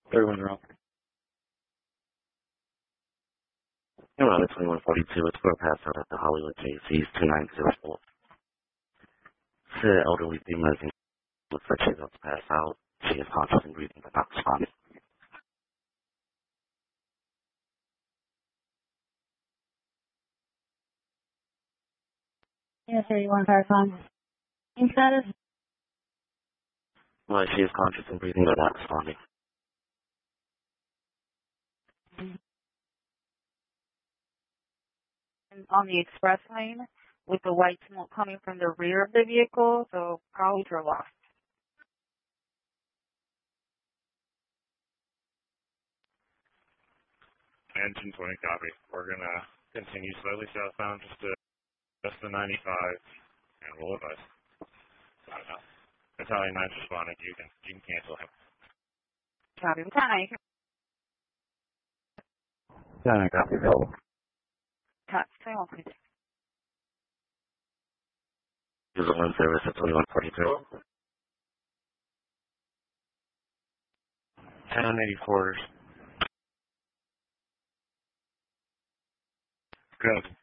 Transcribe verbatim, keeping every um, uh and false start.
Everyone wrong. Around twenty-one forty-two, it's for a pass out at the Hollywood J C's two nine zero four. It's an elderly female. Looks like she's about to pass out. She is conscious and breathing, but not responding. Yes, sir, you want to clarify? In status? Well, she is conscious and breathing, but not responding. On the express lane with the white smoke coming from the rear of the vehicle, so probably drove off. Engine twenty copy. We're going to continue slowly southbound just to just the ninety-five, and we'll advise. I don't know. Battalion nine's responding. You can, you can cancel him. Copy. Battalion, you can Yeah, I got you. cut. twenty-one forty-two. This is one service at twenty-one forty-two. ten eighty-fours. Good.